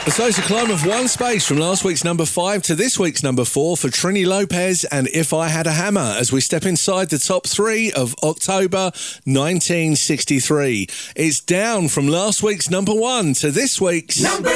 So it's a climb of one space from last week's number 5 to this week's number 4 for Trini Lopez and If I Had a Hammer as we step inside the top 3 of October 1963. It's down from last week's number 1 to this week's number